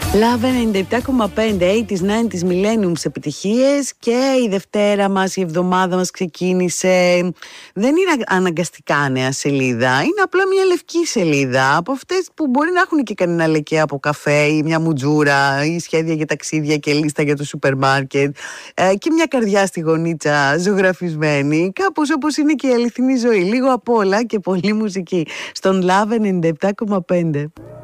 Love 97,5 80s, 90s, millenniums επιτυχίες. Και η Δευτέρα μας, η εβδομάδα μας ξεκίνησε. Δεν είναι αναγκαστικά νέα σελίδα, είναι απλά μια λευκή σελίδα, από αυτές που μπορεί να έχουν και κανένα λεκέ από καφέ ή μια μουτζούρα ή σχέδια για ταξίδια και λίστα για το σούπερ μάρκετ, και μια καρδιά στη γωνίτσα ζωγραφισμένη, κάπως όπως είναι και η αληθινή ζωή. Λίγο απ' όλα και πολύ μουσική στον Love 97,5.